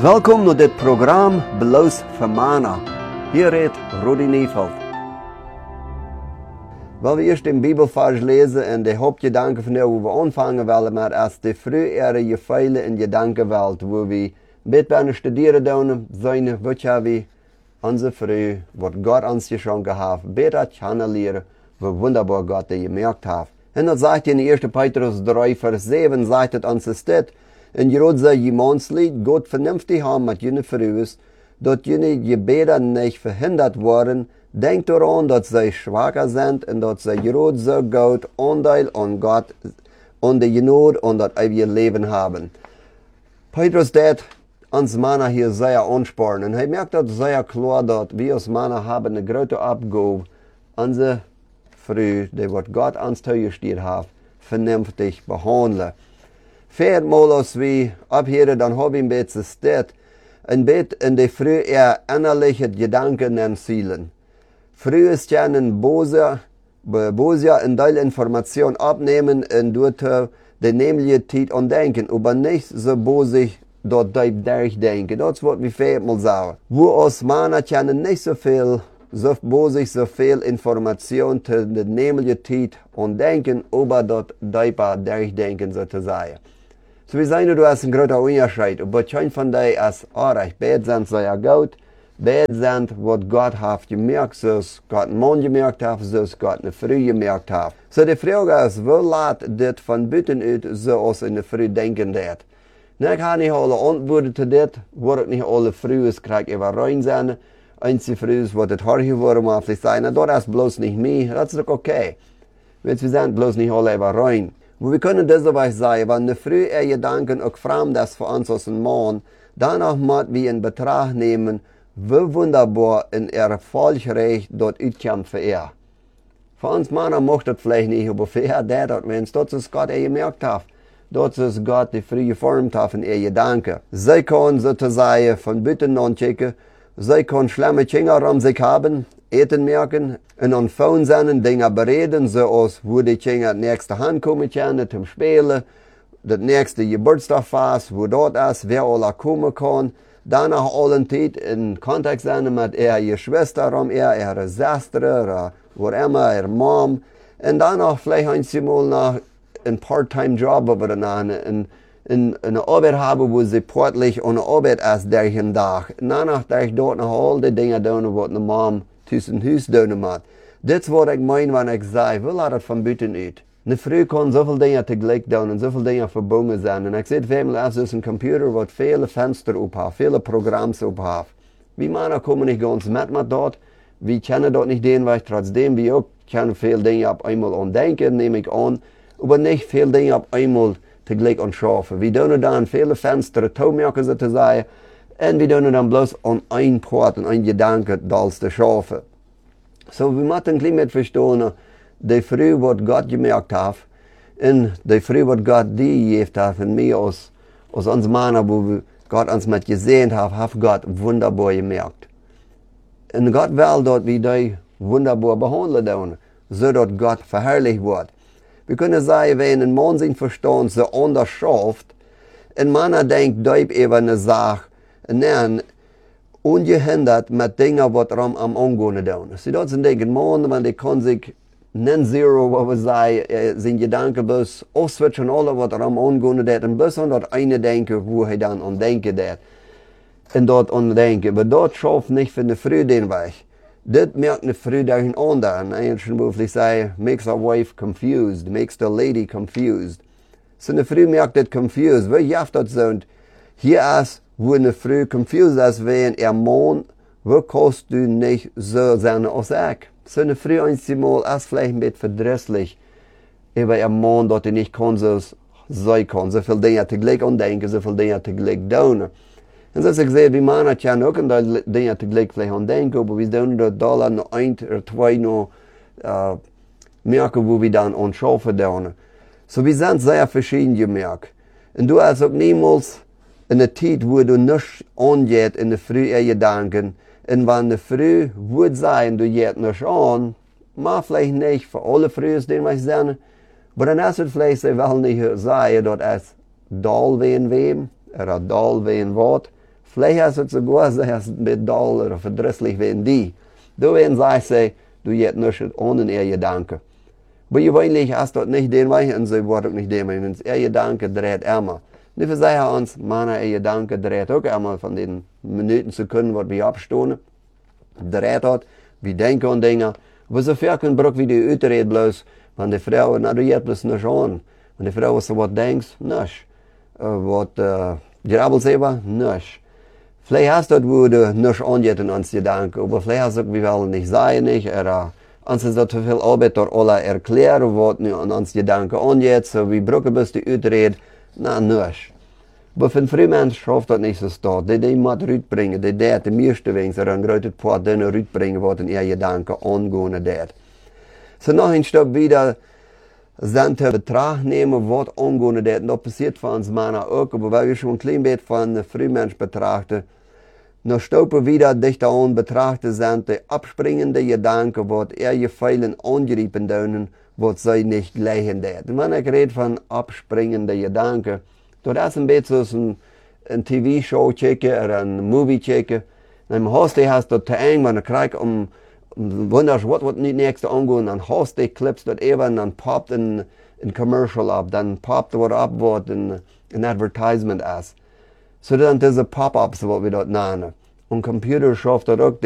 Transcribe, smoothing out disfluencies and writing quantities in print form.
Welkom naar dit programma Bloos voor Mana. Hier redt Rudi Nieveld. Weil wir erst den Bibelvers lesen en de Hauptgedanke von der, wo wir anfangen wollen, maar als de frühere Gefeile in Gedankenwelt, wo wir bitterlich studieren dürfen, seine Wirtschaft, unsere Früh, was Gott uns geschenkt hat, besser kennenlernen, wie wunderbar Gott die gemerkt hat. Und das sagt in 1. Petrus 3, Vers 7, sagt es uns das, in Jerusalem jemandslied Gott vernünftig haben mit jene Frühs, dass jene Gebete nicht verhindert worden. Denkt daran, dass sie schwacher sind und dass sie gerade so gut Anteil an Gott und die Genade und das ewige Leben haben. Petrus hat uns Männer hier sehr anspornen. Er merkt das sehr klar, dass wir als Männer haben eine große Abgabe, unsere Früh, die was Gott uns zugestellt hat, vernünftig behandeln. Viermal als wir abhören, dann habe ich ein bisschen steht, ein bisschen in der Früh eher innerliche Gedanken und Zielen. Früh ist ja ein böser in Teil Information abnehmen und dort die nämliche Zeit und denken, aber nicht so bosig dort durchdenken. Das wird wie viermal sagen. Wo als Männer können nicht so viel Information zu der nämlichen Zeit und denken, aber dort durchdenken sozusagen. So wir sagen, du hast einen großen Unterschied, aber kein von dir ist artig. Beide sind sehr gut. Beide sind, was Gott hat gemerkt, so es Gott einen Mann gemerkt hat, so es Gott eine Frau gemerkt hat. So die Frage ist, wo lässt das von Bütten ut, so als in der Früh denken das? Ich habe nicht alle Antworten zu das, wo ich nicht alle Frühs kriege, über rein sein. Einzige Frühs, wo das hart geworden ist, vielleicht sagen, das ist bloß nicht mir, das ist doch okay. Wir sind bloß nicht alle über rein. Und wir können das dabei sagen, wenn eine Früh Gedanken auch fremd ist für uns als ein Mann, danach müssen wir in Betracht nehmen, wie wunderbar in Erfolgreich dort utkommt für er. Für uns Männer macht das vielleicht nicht, aber für er das, wenn es das ist Gott gemerkt hat. Das ist Gott, die früh geformt hat in ihr Gedanken. Sie kann sozusagen von Bütten anchecken, sie kann schlimme Kinder um sich haben, Eten merken, und an Phone sein, Dinge bereden, so als wo die Kinder nächste Hand kommen können zum Spielen, das nächste Geburtstagfest, wo dort ist, wer alle kommen kann. Danach allen Zeit in Kontakt sein mit ihrer Schwester, ihrer Schwester, wo immer, ihrer Mom. Und danach vielleicht einmal nach einen Part-Time-Job in eine Arbeit haben, wo sie portlich ohne Arbeit ist durch den Tag. Danach durch dort noch all die Dinge tun, was eine Mom zwischen Haus tun muss. Das ist, was ich meine, wenn ich sage, wie lässt das von Bütten aus? Eine Frau kann so viele Dinge tegelijk tun und so viele Dinge verbunden sein. Und ich sehe, es ist ein Computer, der viele Fenster aufhat, viele Programme aufhat. Wir Männer kommen nicht ganz mit dort. Wir kennen dort nicht den Weg, trotzdem wir auch können viele Dinge auf einmal andenken, nehme ich an, aber nicht viele Dinge auf einmal tegelijk anschaffen. Wir tun dann viele Fenster zumerken sozusagen und wir tun dann bloß an ein Port, an ein Gedanke, das zu schaffen. So, wir müssen ein bisschen verstehen, die Früh, was Gott gemerkt hat, und die Früh, was Gott die gegeben hat, und mir als uns Männer, wo Gott uns mit gesehen hat Gott wunderbar gemerkt. Und Gott will, dass wir die wunderbar behandeln, so dass Gott verherrlicht wird. Wir können sagen, wenn ein Mann seinen Verstand so anders schafft, ein Mann denkt deep über eine Sache, nein, ungehindert mit Dingen, was am Angehen tun. Sie dort sind ein Mann, wenn die kann sich non-zero, wo wir sagen, sind Gedanken bloß auswitschen, alle, was am Angehen tut, und bloß an das eine denken, wo er dann an denken tut. Und dort an denken. Aber dort schafft nicht für eine Früh den Weg. Das merkt eine Früh durch einen anderen. Englischen Beruf, ich sage, makes a wife confused, makes the lady confused. So eine Früh merkt das confused. Wie jaft das so? Hier ist, wo eine Früh confused ist, wenn er Mann, wo kannst du nicht so sein als ich? So eine Früh einmal ist vielleicht ein bisschen verdrießlich über einen Mann, dass er nicht kann, so sein kann. So viele Dinge tegelijk andenken, so viele Dinge tegelijk doen. Und so ich sehe, wie Männer können auch an die Dinge tegelijk vielleicht andenken, aber wir tun dort da noch ein oder zwei noch merken, wo wir dann anschaffen tun. So wir sind sehr verschieden gemerkt. Und du hast auch niemals in der Zeit, wo du nichts angeht, in der Früh Gedanken, und wenn der Früh wird sein, du geht nichts an, mal vielleicht nicht für alle Frühs, den wir sehen, aber dann ist es vielleicht, sie will nicht sagen, dass es Dahl wehen wem, oder Dahl wehen Wort, Vielleicht hast du sogar ein bisschen doll oder verdrisslich wie die. Du werden sagen, du jetzt nicht ohne ihr Gedanke. Aber gewöhnlich hast du nicht den Weg und sie wird auch nicht den Weg. Und ihr Gedanke dreht immer. Nicht für sich uns, meine ihr Gedanke dreht auch immer von den Minuten zu können, was wir abstoßen. Dreht dort, wir denken an Dinge. Aber so viel können wir wie die Uterät bloß, wenn die Frau, na du jetzt bloß nicht an. Wenn die Frau so was denkt, nicht. Was Grabbel selber, nicht. Vielleicht hast du, wo du nicht angeht in uns Gedanken, aber vielleicht hast du, wir wollen nicht sein, nicht, oder uns ist das zu viel Arbeit, dort alle erklären, was an uns Gedanken angeht, so wie Brücke bis die Uterät, na, nicht. Aber für einen Frühmensch schafft das nicht so stark. Die muss rausbringen, die meiste wenigstens, oder ein großes paar Dinge rausbringen, was in ihr Gedanken angehen wird. So noch ein Stück wieder, sind in Betracht nehmen, was angehen wird. Und das passiert für uns Männer auch, aber weil wir schon ein klein bisschen von einem Frühmensch betrachten, noch stoppen wieder dichter an betrachten sind die abspringenden Gedanken, was ihr Gefallen angreifen dürfen, was sie nicht leiden werden. Wenn ich rede von abspringenden Gedanken, das ist ein bisschen so ein TV-Show checken oder ein Movie checken. Dann hast du dort eng, wenn du kriegst wunderst, was wird nicht nächste angehen, dann hast du Clips dort eben, dann poppt ein Commercial ab, dann poppt was ab, was ein Advertisement ist. So dann diese Pop-ups, was wir dort nennen. Und Computer schafft dort auch